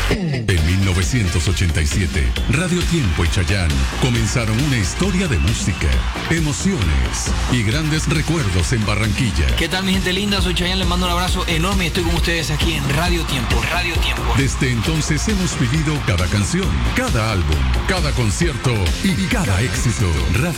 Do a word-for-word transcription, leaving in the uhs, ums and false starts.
En mil novecientos ochenta y siete, Radio Tiempo y Chayanne comenzaron una historia de música, emociones y grandes recuerdos en Barranquilla. ¿Qué tal, mi gente linda? Soy Chayanne, les mando un abrazo enorme y estoy con ustedes aquí en Radio Tiempo. Radio Tiempo. Desde entonces hemos vivido cada canción, cada álbum, cada concierto y cada éxito. Radio